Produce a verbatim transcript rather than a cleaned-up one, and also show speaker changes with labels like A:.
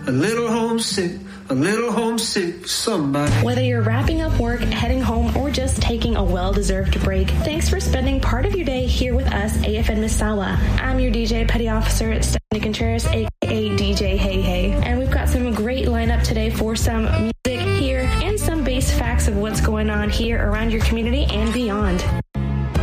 A: a little homesick, a little homesick, somebody.
B: Whether you're wrapping up work, heading home, or just taking a well-deserved break, thanks for spending part of your day here with us, A F N Misawa. I'm your D J Petty Officer Stephanie Contreras, aka D J Hey Hey, and we've got some great lineup today for some music here and some base facts of what's going on here around your community and beyond.